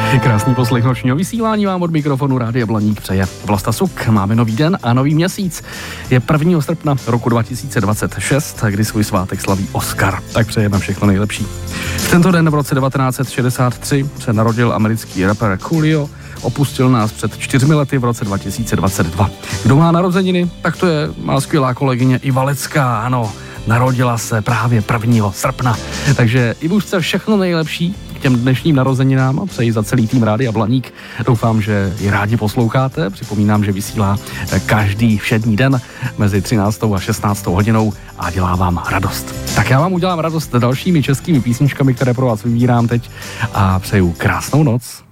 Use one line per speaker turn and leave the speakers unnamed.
Krásný poslech nočního vysílání vám od mikrofonu Rádia Blaník přeje Vlasta Suk. Máme nový den a nový měsíc. Je 1. srpna roku 2026, kdy svůj svátek slaví Oscar. Tak přejeme všechno nejlepší. V tento den v roce 1963 se narodil americký rapper Coolio. Opustil nás před 4 lety v roce 2022. Kdo má narozeniny, tak to je má skvělá kolegyně Iva Lecká, ano. Narodila se právě 1. srpna. Takže i Ivušce všechno nejlepší k těm dnešním narozeninám a přeji za celý tým Rádia Blaník. Doufám, že ji rádi posloucháte. Připomínám, že vysílá každý všední den mezi 13. a 16. hodinou a dělá vám radost. Tak já vám udělám radost dalšími českými písničkami, které pro vás vybírám teď a přeju krásnou noc.